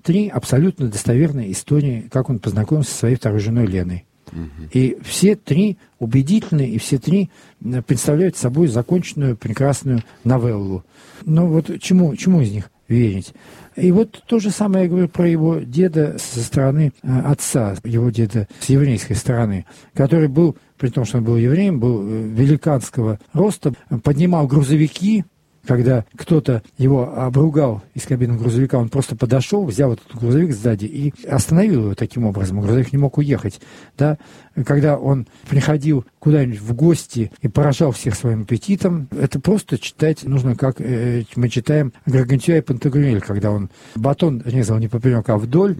3 абсолютно достоверные истории, как он познакомился со своей второй женой Леной. И все 3 убедительны, и все 3 представляют собой законченную прекрасную новеллу. Но вот чему из них верить? И вот то же самое я говорю про его деда со стороны отца, его деда с еврейской стороны, который был, при том, что он был евреем, был великанского роста, поднимал грузовики. Когда кто-то его обругал из кабины грузовика, он просто подошел, взял этот грузовик сзади и остановил его таким образом. Грузовик не мог уехать. Да? Когда он приходил куда-нибудь в гости и поражал всех своим аппетитом, это просто читать нужно, как мы читаем Гаргантюа и Пантагрюэль, когда он батон резал не поперек, а вдоль,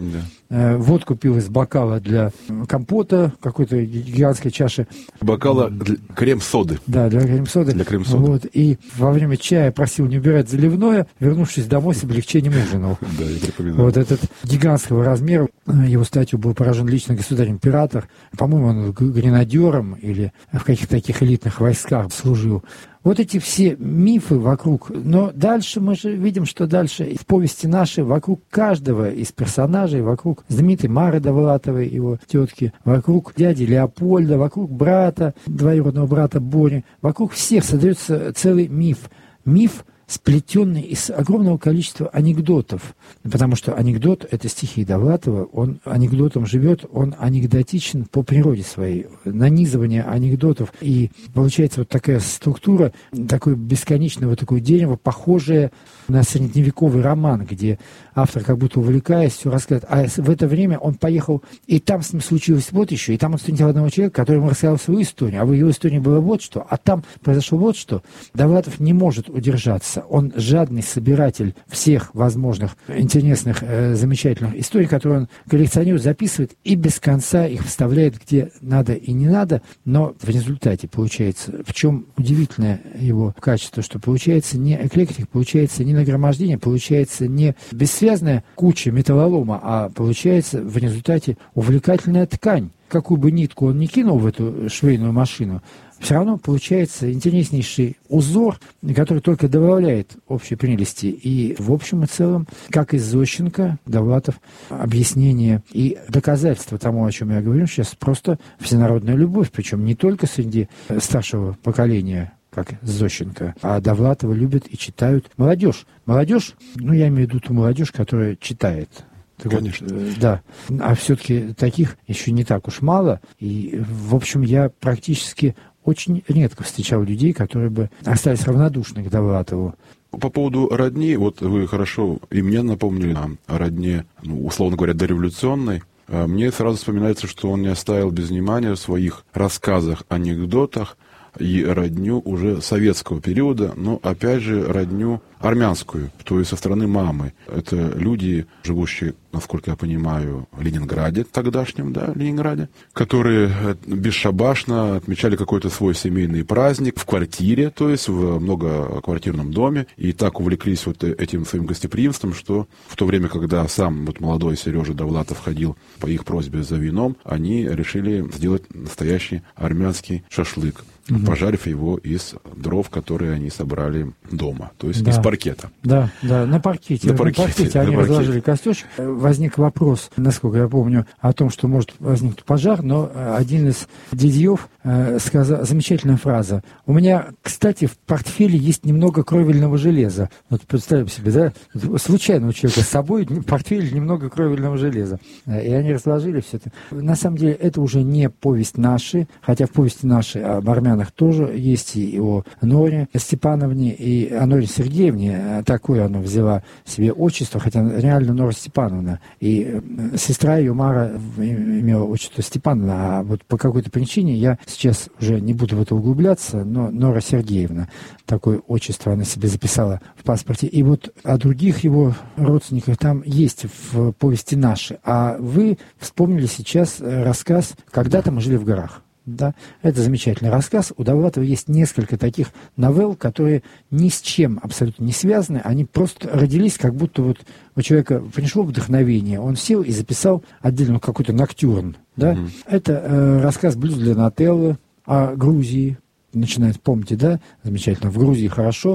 водку пил из бокала для компота, какой-то гигантской чаши. Бокала крем-соды. Да, для крем-соды. Для крем-соды. Вот. И во время чая просил не убирать заливное, вернувшись домой, с облегчением ужинал. Да, я припоминаю. Вот этот гигантского размера, его статью был поражен лично государь-император. По-моему, он гренадером или в каких-то таких элитных войсках служил. Вот эти все мифы вокруг. Но дальше мы же видим, что дальше в повести нашей вокруг каждого из персонажей, вокруг знаменитой Мары Довлатовой, его тетки, вокруг дяди Леопольда, вокруг брата, двоюродного брата Бори, вокруг всех создается целый миф. Миф, сплетенный из огромного количества анекдотов. Потому что анекдот — это стихи Довлатова, он анекдотом живет, он анекдотичен по природе своей. Нанизывание анекдотов. И получается вот такая структура, такое бесконечное вот такое дерево, похожее на средневековый роман, где автор, как будто увлекаясь, все рассказывает. А в это время он поехал, и там с ним случилось вот еще, и там он встретил одного человека, который ему рассказал свою историю, а в его истории было вот что, а там произошло вот что. Довлатов не может удержаться. Он жадный собиратель всех возможных интересных, замечательных историй, которые он коллекционирует, записывает и без конца их вставляет где надо и не надо, но в результате получается, в чем удивительное его качество, что получается не эклектик, получается не нагромождение, получается не бессвязная куча металлолома, а получается в результате увлекательная ткань. Какую бы нитку он ни кинул в эту швейную машину, все равно получается интереснейший узор, который только добавляет общей прелести. И в общем и целом, как и Зощенко, Довлатов, объяснение и доказательство тому, о чем я говорю сейчас, просто всенародная любовь, причем не только среди старшего поколения, как Зощенко, а Довлатова любят и читают молодежь. Молодежь, я имею в виду ту молодежь, которая читает. Конечно. Вот, да. А все-таки таких еще не так уж мало. И, в общем, я практически очень редко встречал людей, которые бы остались равнодушны к Довлатову. По поводу родни, вот вы хорошо и мне напомнили о родне, условно говоря, дореволюционной. Мне сразу вспоминается, что он не оставил без внимания в своих рассказах, анекдотах и родню уже советского периода, но опять же родню армянскую, то есть со стороны мамы. Это люди, живущие, насколько я понимаю, в Ленинграде, тогдашнем, Ленинграде, которые бесшабашно отмечали какой-то свой семейный праздник в квартире, то есть в многоквартирном доме, и так увлеклись вот этим своим гостеприимством, что в то время, когда сам молодой Сережа Довлатов ходил по их просьбе за вином, они решили сделать настоящий армянский шашлык, пожарив его из дров, которые они собрали дома, то есть из паркета. Да, на паркете. На паркете они разложили костёчек. Возник вопрос, насколько я помню, о том, что может возникнуть пожар, но один из дядьев сказал, замечательная фраза: «У меня, кстати, в портфеле есть немного кровельного железа». Вот представим себе, случайно у человека с собой в портфеле немного кровельного железа. И они разложили все это. На самом деле это уже не повесть нашей, хотя в повести нашей об армянах тоже есть и о Норе Степановне, и о Норе Сергеевне. Такое она взяла себе отчество, хотя реально Нора Степановна. И сестра ее Мара имела отчество Степановна, а вот по какой-то причине, я сейчас уже не буду в это углубляться, но Нора Сергеевна, такое отчество она себе записала в паспорте. И вот о других его родственниках там есть в повести нашей. А вы вспомнили сейчас рассказ «Когда-то мы жили в горах». Да, это замечательный рассказ. У Довлатова есть несколько таких новелл, которые ни с чем абсолютно не связаны. Они просто родились, как будто вот у человека пришло вдохновение. Он сел и записал отдельно какой-то ноктюрн. Да? Это рассказ «Блюз для Нателлы» о Грузии. Начинает, помните, замечательно, в Грузии хорошо,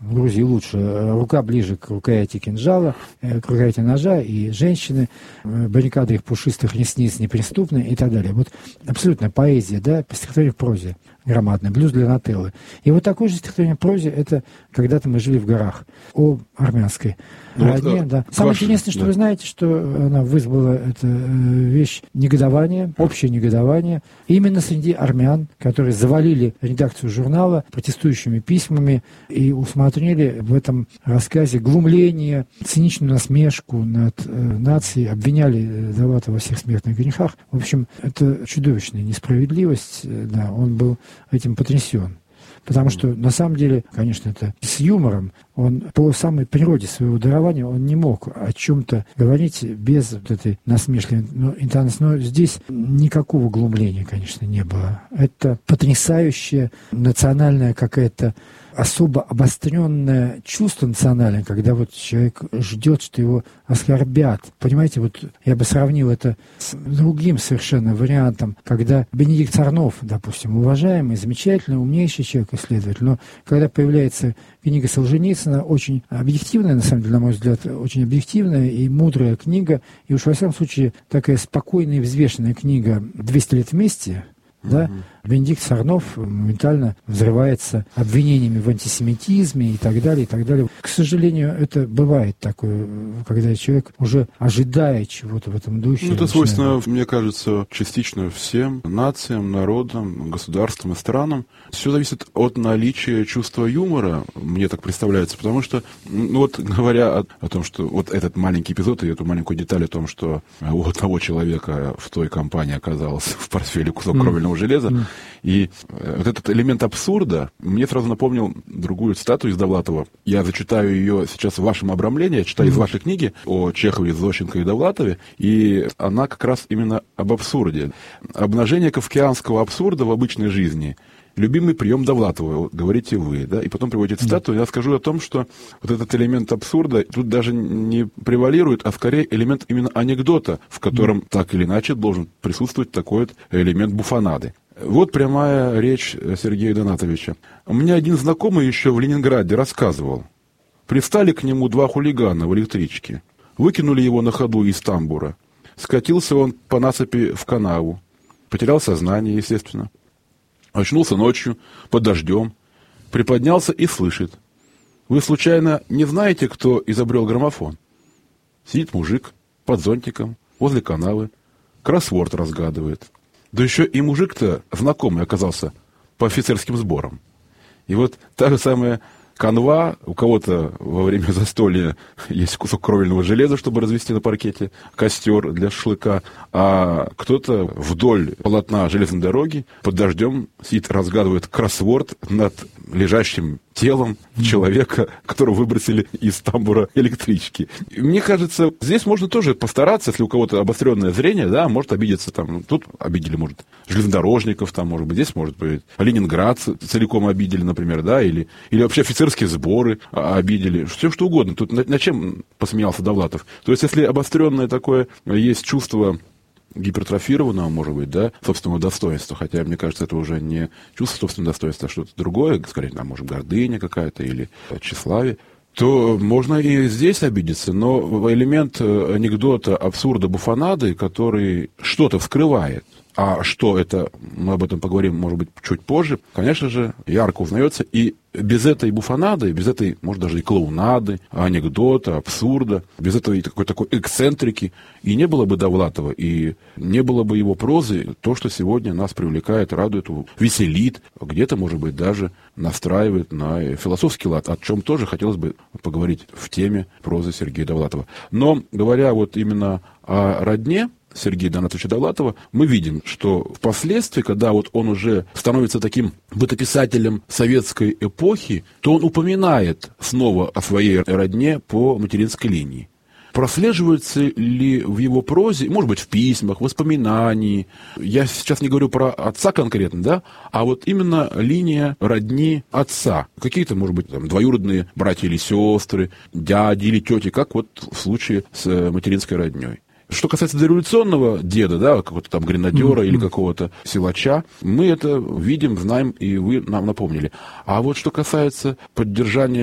в Грузии лучше, рука ближе к рукояти кинжала, к рукояти ножа, и женщины, баррикады их пушистых ресниц неприступны и так далее. Вот абсолютная поэзия, да, стихотворение в прозе громадное, блюз для Нателлы. И вот такое же стихотворение в прозе, это «Когда-то мы жили в горах», о армянской родне, да. Самое интересное, что вы знаете, что она вызвала эта вещь негодование, общее негодование, именно среди армян, которые завалили редакцию журнала протестующими письмами и усмотрели в этом рассказе глумление, циничную насмешку над нацией, обвиняли Довлатова во всех смертных грехах. В общем, это чудовищная несправедливость, да, он был этим потрясен. Потому что, на самом деле, конечно, это с юмором, он по самой природе своего дарования, он не мог о чем-то говорить без вот этой насмешливой интонации. Но здесь никакого глумления, конечно, не было. Это потрясающая национальная какая-то особо обостренное чувство национальное, когда вот человек ждет, что его оскорбят. Понимаете, вот я бы сравнил это с другим совершенно вариантом, когда Бенедикт Царнов, допустим, уважаемый, замечательный, умнейший человек, исследователь, но когда появляется книга Солженицына, очень объективная, на самом деле, на мой взгляд, очень объективная и мудрая книга, и уж во всяком случае такая спокойная и взвешенная книга «200 лет вместе», да, Бенедикт Царнов моментально взрывается обвинениями в антисемитизме и так далее, и так далее. К сожалению, это бывает такое, когда человек уже ожидает чего-то в этом духе. Ну, это свойственно, мне кажется, частично всем нациям, народам, государствам и странам. Все зависит от наличия чувства юмора, мне так представляется, потому что, ну, вот говоря о том, что вот этот маленький эпизод и эту маленькую деталь о том, что у одного человека в той компании оказался в портфеле кусок кровельного железа, и вот этот элемент абсурда мне сразу напомнил другую цитату из Довлатова. Я зачитаю ее сейчас в вашем обрамлении, я читаю из вашей книги о Чехове, Зощенко и Довлатове, и она как раз именно об абсурде. Обнажение кафкианского абсурда в обычной жизни — любимый прием Довлатова, говорите вы, да, и потом приводите цитату. Я скажу о том, что вот этот элемент абсурда тут даже не превалирует, а скорее элемент именно анекдота, в котором так или иначе должен присутствовать такой вот элемент буфонады. Вот прямая речь Сергея Донатовича. У меня один знакомый еще в Ленинграде рассказывал. Пристали к нему два хулигана в электричке. Выкинули его на ходу из тамбура. Скатился он по насыпи в канаву. Потерял сознание, естественно. Очнулся ночью, под дождем. Приподнялся и слышит. Вы, случайно, не знаете, кто изобрел граммофон? Сидит мужик под зонтиком возле канавы. Кроссворд разгадывает. Да еще и мужик-то знакомый оказался по офицерским сборам. И вот та же самая канва, у кого-то во время застолья есть кусок кровельного железа, чтобы развести на паркете костер для шашлыка, а кто-то вдоль полотна железной дороги под дождем сидит, разгадывает кроссворд над лежащим телом человека, которого выбросили из тамбура электрички. И мне кажется, здесь можно тоже постараться, если у кого-то обостренное зрение, да, может обидеться там, тут обидели, может, железнодорожников, там, может быть, здесь, может быть, Ленинград целиком обидели, например, да, или вообще офицерские сборы обидели, все что угодно. Тут над чем посмеялся Довлатов? То есть, если обостренное такое есть чувство гипертрофированного, может быть, да, собственного достоинства, хотя, мне кажется, это уже не чувство собственного достоинства, а что-то другое, скорее, там, может, гордыня какая-то или тщеславие, то можно и здесь обидеться, но элемент анекдота, абсурда, буфонады, который что-то вскрывает, а что это, мы об этом поговорим, может быть, чуть позже, конечно же, ярко узнается, и без этой буфонады, без этой, может, даже и клоунады, анекдота, абсурда, без этой такой эксцентрики и не было бы Довлатова, и не было бы его прозы, то, что сегодня нас привлекает, радует, веселит, где-то, может быть, даже настраивает на философский лад, о чем тоже хотелось бы поговорить в теме прозы Сергея Довлатова. Но, говоря вот именно о родне Сергея Донатовича Довлатова, мы видим, что впоследствии, когда вот он уже становится таким бытописателем советской эпохи, то он упоминает снова о своей родне по материнской линии. Прослеживается ли в его прозе, может быть, в письмах, воспоминании, я сейчас не говорю про отца конкретно, да, а вот именно линия родни отца. Какие-то, может быть, там, двоюродные братья или сестры, дяди или тети, как вот в случае с материнской родней. Что касается дореволюционного деда, да, какого-то там гренадера или какого-то силача, мы это видим, знаем, и вы нам напомнили. А вот что касается поддержания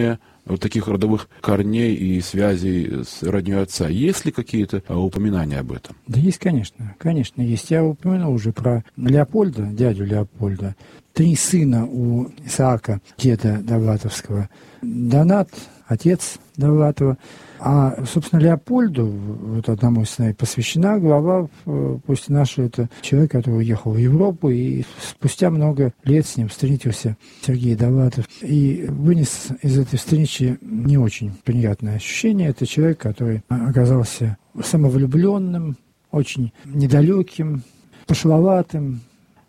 вот таких родовых корней и связей с родней отца. Есть ли какие-то упоминания об этом? Да есть, конечно. Конечно, есть. Я упомянул уже про Леопольда, дядю Леопольда. 3 сына у Исаака, деда Довлатовского. Донат, отец Довлатова. А, собственно, Леопольду, вот одному из сыновей, посвящена глава «Пусть наши». Это человек, который уехал в Европу, и спустя много лет с ним встретился Сергей Довлатов. И вынес из этой встречи не очень приятное ощущение. Это человек, который оказался самовлюбленным, очень недалеким, пошловатым.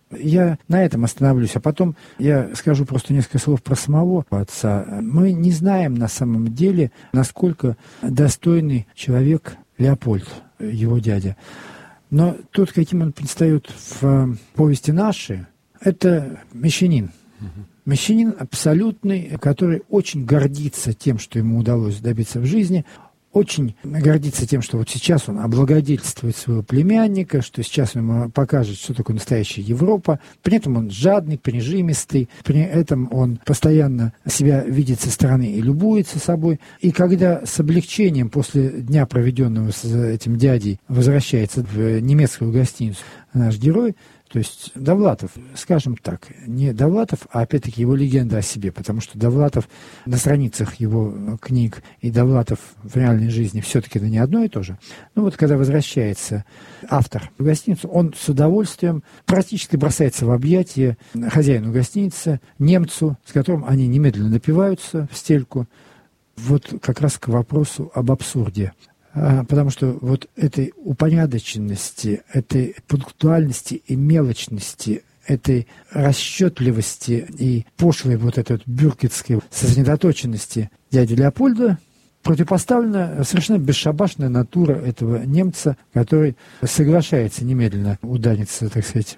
Я на этом остановлюсь, а потом я скажу просто несколько слов про самого отца. Мы не знаем на самом деле, насколько достойный человек Леопольд, его дядя. Но тот, каким он предстает в повести нашей, это мещанин. Мещанин абсолютный, который очень гордится тем, что ему удалось добиться в жизни, очень гордится тем, что вот сейчас он облагодетельствует своего племянника, что сейчас он ему покажет, что такое настоящая Европа. При этом он жадный, прижимистый, при этом он постоянно себя видит со стороны и любуется собой. И когда с облегчением после дня, проведенного с этим дядей, возвращается в немецкую гостиницу наш герой, то есть Довлатов, скажем так, не Довлатов, а опять-таки его легенда о себе, потому что Довлатов на страницах его книг и Довлатов в реальной жизни все-таки это не одно и то же. Ну вот когда возвращается автор в гостиницу, он с удовольствием практически бросается в объятия хозяину гостиницы, немцу, с которым они немедленно напиваются в стельку. Вот как раз к вопросу об абсурде. Потому что вот этой упорядоченности, этой пунктуальности и мелочности, этой расчетливости и пошлой вот этой вот бюргерской сосредоточенности дяди Леопольда противопоставлена совершенно бесшабашная натура этого немца, который соглашается немедленно удариться, так сказать,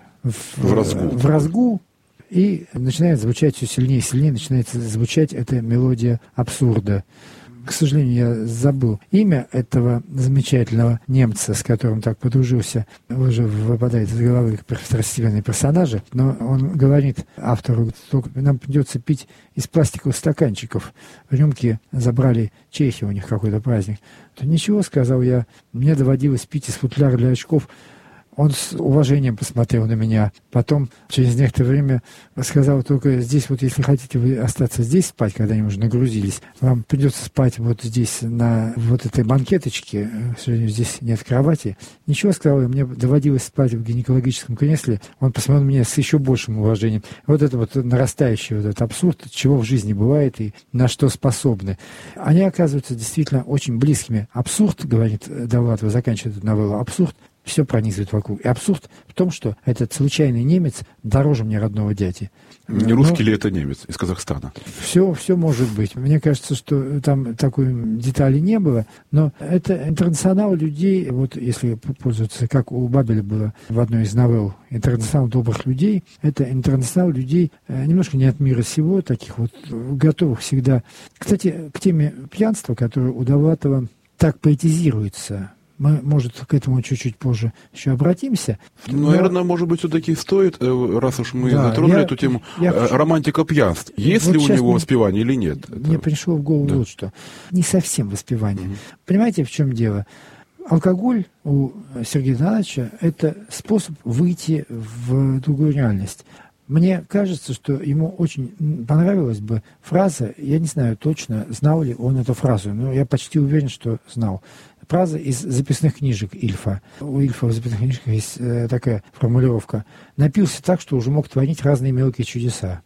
в разгул, и начинает звучать все сильнее и сильнее, начинает звучать эта мелодия абсурда. К сожалению, я забыл имя этого замечательного немца, с которым так подружился. Уже выпадает из головы второстепенные персонажи. Но он говорит автору, что нам придется пить из пластиковых стаканчиков. Рюмки забрали чехи, у них какой-то праздник. То ничего, сказал я, мне доводилось пить из футляра для очков. Он с уважением посмотрел на меня. Потом, через некоторое время, сказал только здесь, вот если хотите вы остаться здесь спать, когда они уже нагрузились, вам придется спать вот здесь, на вот этой банкеточке. К сожалению, здесь нет кровати. Ничего, сказал я, мне доводилось спать в гинекологическом кресле. Он посмотрел на меня с еще большим уважением. Вот это вот нарастающий вот этот абсурд, чего в жизни бывает и на что способны. Они оказываются действительно очень близкими. Абсурд, говорит Довлатов, заканчивает эту новеллу, абсурд все пронизывает вокруг. И абсурд в том, что этот случайный немец дороже мне родного дяди. Не русский ли это немец из Казахстана? Все может быть. Мне кажется, что там такой детали не было, но это интернационал людей, вот если пользоваться, как у Бабеля было в одной из новелл, интернационал добрых людей, это интернационал людей немножко не от мира сего, таких вот готовых всегда. Кстати, к теме пьянства, которое у Довлатова так поэтизируется, мы, может, к этому чуть-чуть позже еще обратимся. Наверное, может быть, все-таки стоит, раз уж мы затронули эту тему, романтика пьянств. Есть вот ли у него воспевание или нет? Мне пришло в голову вот что. Не совсем воспевание. Понимаете, в чем дело? Алкоголь у Сергея Ивановича – это способ выйти в другую реальность. Мне кажется, что ему очень понравилась бы фраза, я не знаю точно, знал ли он эту фразу, но я почти уверен, что знал. Фраза из записных книжек Ильфа. У Ильфа в записных книжках есть такая формулировка. «Напился так, что уже мог творить разные мелкие чудеса».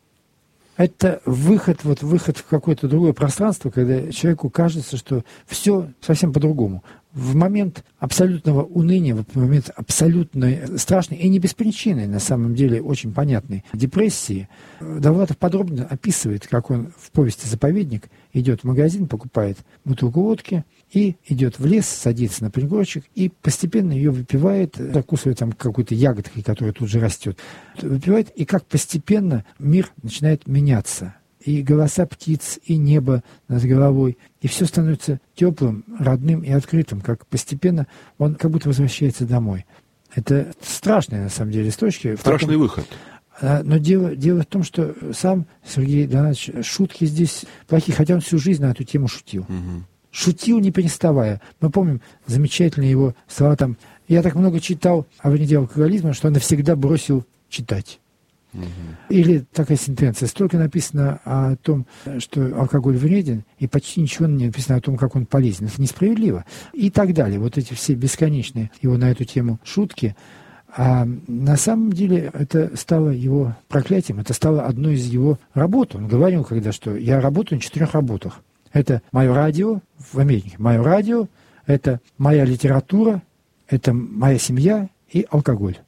Это выход в какое-то другое пространство, когда человеку кажется, что все совсем по-другому. В момент абсолютного уныния, в момент абсолютной страшной и не без причины, на самом деле, очень понятной депрессии, Довлатов подробно описывает, как он в повести «Заповедник» идет в магазин, покупает бутылку водки и идет в лес, садится на пригорочек и постепенно ее выпивает, закусывает там какой-то ягодкой, которая тут же растет. Выпивает, и как постепенно мир начинает меняться. И голоса птиц, и небо над головой. И все становится теплым, родным и открытым, как постепенно он как будто возвращается домой. Это страшная, на самом деле, строчки. Страшный выход. Но дело в том, что сам Сергей Донатович шутки здесь плохие, хотя он всю жизнь на эту тему шутил. Угу. Шутил, не переставая. Мы помним замечательные его слова там. Я так много читал о вреде алкоголизма, что он навсегда бросил читать. Угу. Или такая сентенция. Столько написано о том, что алкоголь вреден, и почти ничего не написано о том, как он полезен. Это несправедливо. И так далее. Вот эти все бесконечные его на эту тему шутки. А на самом деле это стало его проклятием, это стало одной из его работ. Он говорил когда, что я работаю на 4 работах. Это мое радио в Америке, мое радио, это моя литература, это моя семья и алкоголь.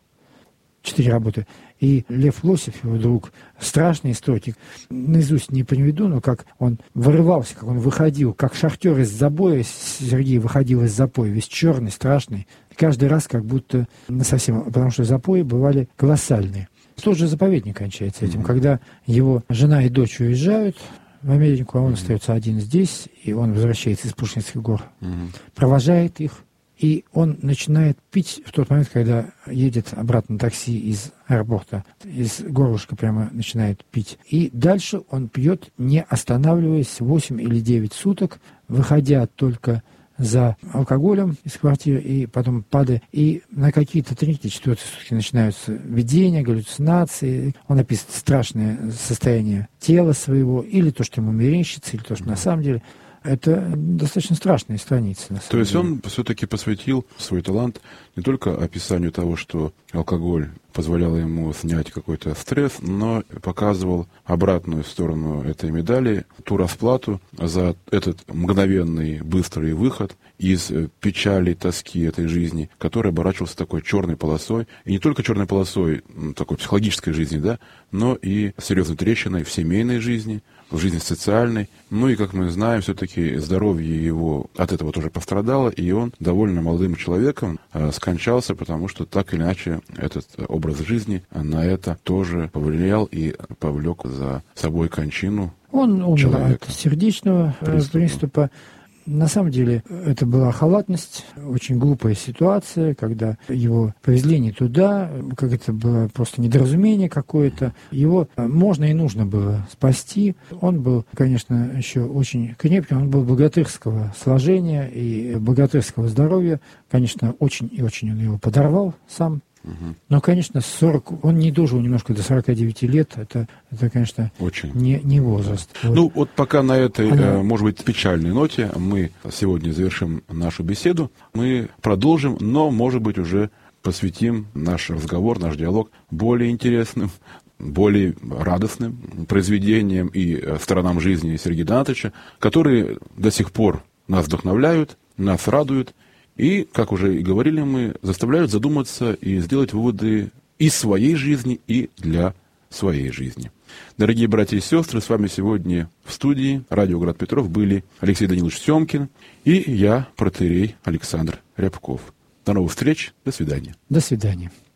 4 работы. И Лев Лосев, его друг, страшный историк, наизусть не приведу, но как он вырывался, как он выходил, как шахтер из забоя, Сергей выходил из запоя, весь черный, страшный, каждый раз как будто совсем, потому что запои бывали колоссальные. Тот же заповедник кончается этим, когда его жена и дочь уезжают в Америку, а он остается один здесь, и он возвращается из Пушкинских гор, провожает их, и он начинает пить в тот момент, когда едет обратно на такси из аэропорта, из горлышка прямо начинает пить. И дальше он пьет, не останавливаясь, 8 или 9 суток, выходя только за алкоголем из квартиры, и потом падая. И на какие-то 3-4 сутки начинаются видения, галлюцинации. Он описывает страшное состояние тела своего, или то, что ему мерещится, или то, что на самом деле. Это достаточно страшные страницы. То есть он все-таки посвятил свой талант не только описанию того, что алкоголь позволял ему снять какой-то стресс, но показывал обратную сторону этой медали, ту расплату за этот мгновенный, быстрый выход из печали, тоски этой жизни, который оборачивался такой черной полосой. И не только черной полосой такой психологической жизни, да, но и серьезной трещиной в семейной жизни, в жизни социальной. Ну и, как мы знаем, все-таки здоровье его от этого тоже пострадало, и он довольно молодым человеком скончался, потому что так или иначе этот образ жизни на это тоже повлиял и повлек за собой кончину. Он умер человека. От сердечного приступа. На самом деле это была халатность, очень глупая ситуация, когда его повезли не туда, как это было просто недоразумение какое-то. Его можно и нужно было спасти. Он был, конечно, еще очень крепкий, он был богатырского сложения и богатырского здоровья. Конечно, очень и очень он его подорвал сам. Но, конечно, он не дожил немножко до 49 лет. Это конечно, очень. Не возраст. Ну, вот пока на этой, может быть, печальной ноте мы сегодня завершим нашу беседу. Мы продолжим, но, может быть, уже посвятим наш разговор, наш диалог более интересным, более радостным произведениям и сторонам жизни Сергея Донатовича, которые до сих пор нас вдохновляют, нас радуют. И, как уже и говорили мы, заставляют задуматься и сделать выводы из своей жизни, и для своей жизни. Дорогие братья и сестры, с вами сегодня в студии радио «Град Петров» были Алексей Данилович Семкин и я, протоиерей Александр Рябков. До новых встреч, до свидания. До свидания.